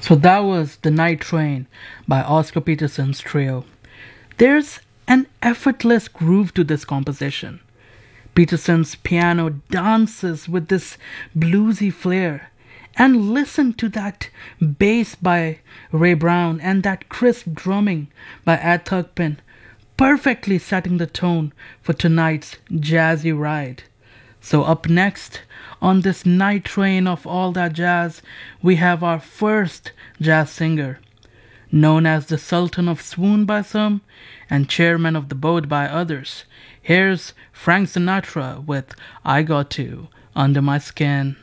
So that was The Night Train by Oscar Peterson's trio. There's an effortless groove to this composition. Peterson's piano dances with this bluesy flair. And listen to that bass by Ray Brown and that crisp drumming by Ed Thugpen, perfectly setting the tone for tonight's jazzy ride. So, up next on this night train of all that jazz, we have our first jazz singer, known as the Sultan of Swoon by some and Chairman of the Boat by others. Here's Frank Sinatra with I Got to Under My Skin.